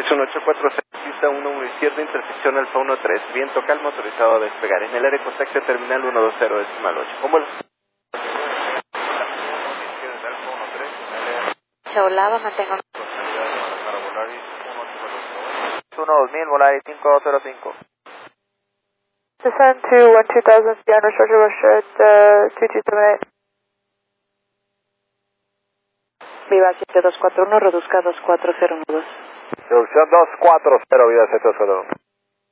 Es un 846, pista 11 izquierda, intersección Alfa 13, viento calmo, autorizado a despegar. En el área contacto terminal 120, decimal 8. ¿Cómo vuelo? Chaulaba, mantengo. 1-2000, Volaris 505. Descend to 12000, beyond structure Russia at 2278. Viva 7241, reduzca 2402. Reducción 240, Viva 702.